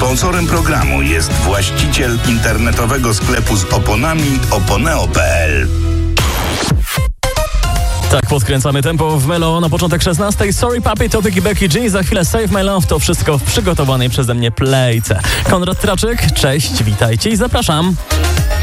Sponsorem programu jest właściciel internetowego sklepu z oponami oponeo.pl. Tak, podkręcamy tempo w Melo na początek 16. Sorry Papi, to Tyki Becky G. Za chwilę Save My Love. To wszystko w przygotowanej przeze mnie playce. Konrad Traczyk, cześć, witajcie i zapraszam.